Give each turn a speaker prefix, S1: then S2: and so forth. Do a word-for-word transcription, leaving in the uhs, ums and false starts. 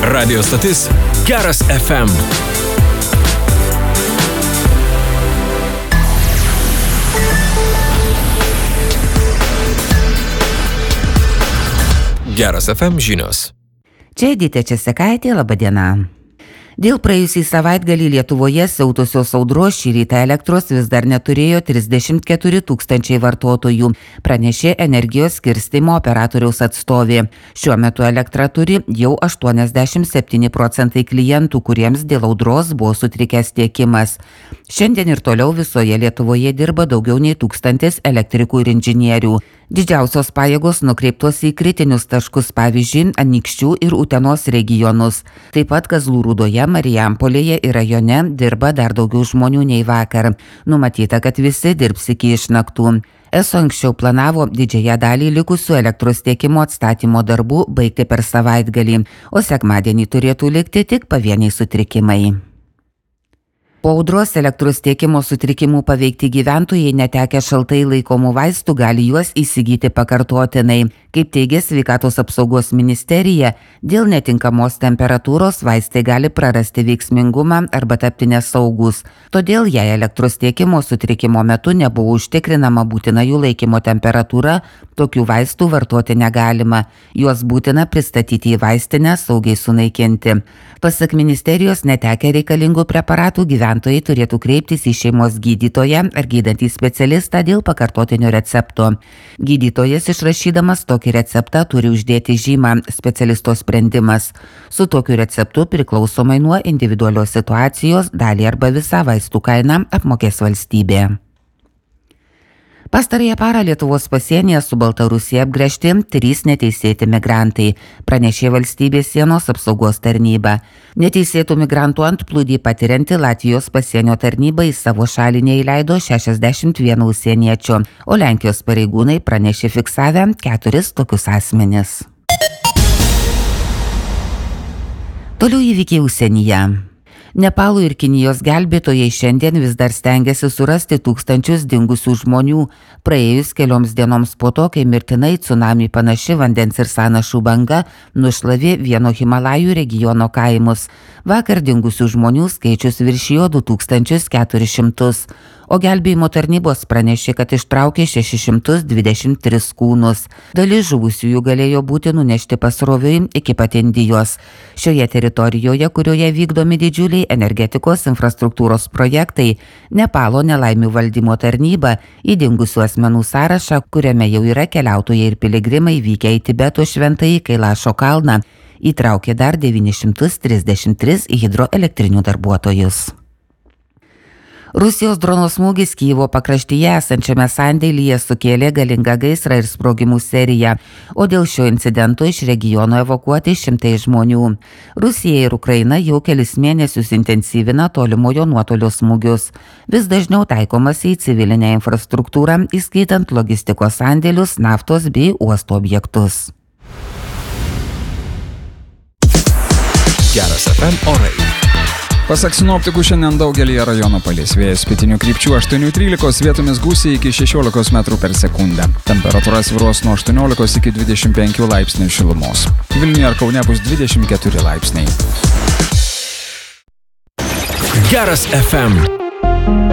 S1: Radio stotis Geras F M. Geras F M žinios.
S2: Čia Edita Česekaitė, laba diena. Dėl praėjusį savaitgalį Lietuvoje siautusios audros šį rytą elektros vis dar neturėjo trisdešimt keturi tūkstančiai vartotojų, pranešė energijos skirstymo operatoriaus atstovė. Šiuo metu elektrą turi jau aštuoniasdešimt septyni procentai klientų, kuriems dėl audros buvo sutrikęs tiekimas. Šiandien ir toliau visoje Lietuvoje dirba daugiau nei tūkstantis elektrikų ir inžinierių. Didžiausios pajėgos nukreiptos į kritinius taškus, pavyzdžiui, Anykščių ir Utenos regionus. Taip pat Kazlų Rūdoje, Marijampolėje ir rajone dirba dar daugiau žmonių nei vakar. Numatyta, kad visi dirbs iki išnaktų. Eso anksčiau planavo didžiąją dalį likusių elektros tiekimo atstatymo darbų baigti per savaitgalį, o sekmadienį turėtų likti tik pavieniai sutrikimai. Po audros elektros tiekimo sutrikimų paveikti gyventojai netekę šaltai laikomų vaistų gali juos įsigyti pakartotinai. Kaip teigia Sveikatos apsaugos ministerija, dėl netinkamos temperatūros vaistai gali prarasti veiksmingumą arba tapti nesaugus. Todėl, jei elektros tiekimo sutrikimo metu nebuvo užtikrinama būtina jų laikymo temperatūra, tokių vaistų vartoti negalima. Juos būtina pristatyti į vaistinę, saugiai sunaikinti. Pasak ministerijos, netekę reikalingų preparatų gyventojai turėtų kreiptis į šeimos gydytoją ar gydantį specialistą dėl pakartotinio recepto. Gydytojas išrašydamas tokį receptą turi uždėti žymą specialisto sprendimas. Su tokiu receptu priklausomai nuo individualios situacijos dalį arba visą vaistų kainą apmokės valstybė. Pastarąją parą Lietuvos pasienyje su Baltarusija apgręžti trys neteisėti migrantai, pranešė valstybės sienos apsaugos tarnyba. Neteisėtų migrantų antplūdį patirianti Latvijos pasienio tarnyba į savo šalį neįleido šešiasdešimt vieno užsieniečio, o Lenkijos pareigūnai pranešė fiksavę keturis tokius asmenis. Toliau įvykiai užsienyje. Nepalo ir Kinijos gelbėtojai šiandien vis dar stengiasi surasti tūkstančius dingusių žmonių, praėjus kelioms dienoms po to, kai mirtinai tsunami panaši vandens ir sąnašų banga nušlavė vieno Himalajų regiono kaimus. Vakar dingusių žmonių skaičius viršijo du tūkstančius keturis šimtus, o gelbėjimo tarnybos pranešė, kad ištraukė šešis šimtus dvidešimt tris kūnus. Dalis žuvusiųjų galėjo būti nunešti pasroviui iki pat Indijos. Šioje teritorijoje, kurioje vykdomi didžiuliai energetikos infrastruktūros projektai, Nepalo nelaimių valdymo tarnyba į dingusių asmenų sąrašą, kuriame jau yra keliautojai ir piligrimai vykę į Tibeto šventąjį Kailašo kalną, įtraukė dar devynis šimtus trisdešimt tris hidroelektrinių darbuotojus. Rusijos drono smūgis Kijevo pakraštyje esančiame sandėlyje sukėlė galingą gaisrą ir sprogimų seriją, o dėl šio incidento iš regiono evakuoti šimtai žmonių. Rusija ir Ukraina jau kelis mėnesius intensyvina tolimojo nuotolio smūgius. Vis dažniau taikomas į civilinę infrastruktūrą, įskaitant logistikos sandėlius, naftos bei uosto objektus.
S1: Geras F M orai.
S3: Pasak sinoptikų, šiandien daugelį rajonų palis vėjas pietinių krypčių aštuoni trylikos, vietomis gūsiai iki šešiolikos metrų per sekundę. Temperatūra svyruos nuo aštuoniolikos iki dvidešimt penkių laipsnių šilumos. Vilniuje ar Kaune bus dvidešimt keturi laipsniai.
S1: Geras F M.